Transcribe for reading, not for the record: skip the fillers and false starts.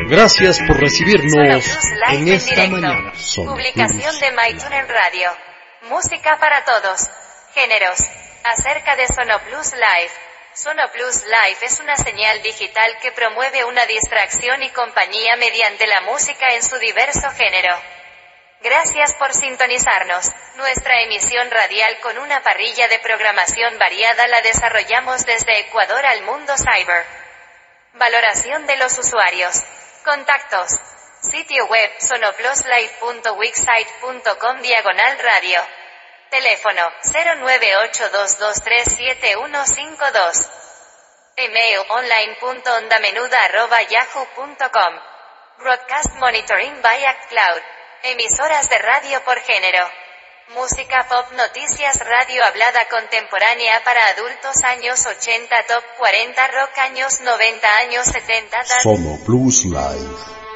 Gracias por recibirnos en esta en mañana. Publicación de MyTuner Radio. Música para todos. Géneros. Acerca de Sonoplus Live. Sonoplus Live es una señal digital que promueve una distracción y compañía mediante la música en su diverso género. Gracias por sintonizarnos. Nuestra emisión radial con una parrilla de programación variada la desarrollamos desde Ecuador al mundo cyber. Valoración de los usuarios. Contactos. Sitio web sonopluslive.wixsite.com/radio. Teléfono 09822377152. Email online.ondamenuda@yahoo.com. Broadcast monitoring by ActCloud. Emisoras de radio por género. Música pop, noticias, radio hablada contemporánea para adultos, años 80, top 40, rock, años 90, años 70. Sonoplus Live.